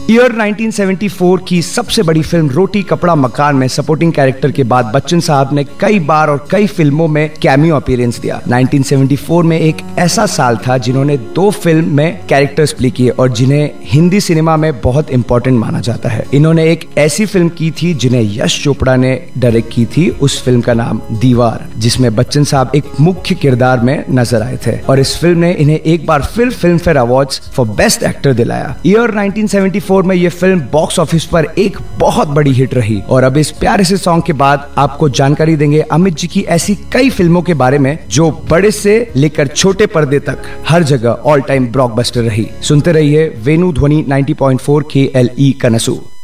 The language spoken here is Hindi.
ईयर 1974 की सबसे बड़ी फिल्म रोटी कपड़ा मकान में सपोर्टिंग कैरेक्टर के बाद बच्चन साहब ने कई बार और कई फिल्मों में कैमियो अपीयरेंस दिया। 1974 में एक ऐसा साल था जिन्होंने 2 फिल्म में कैरेक्टर्स प्ले किए और जिन्हें हिंदी सिनेमा में बहुत इंपॉर्टेंट माना जाता है। इन्होंने एक ऐसी फिल्म की थी जिन्हें यश चोपड़ा ने डायरेक्ट की थी। उस फिल्म का नाम दीवार, जिसमें बच्चन साहब एक मुख्य किरदार में नजर आए थे और इस फिल्म ने इन्हें एक बार फिर film fair awards for best actor दिलाया। ईयर 1974 में यह फिल्म बॉक्स ऑफिस पर एक बहुत बड़ी हिट रही और अब इस प्यारे से सॉन्ग के बाद आपको जानकारी देंगे अमित जी की ऐसी कई फिल्मों के बारे में जो बड़े से लेकर छोटे पर्दे तक हर जगह ऑल टाइम ब्लॉकबस्टर रही। सुनते रहिए वेणु ध्वनि 90.4 KLE कनसू।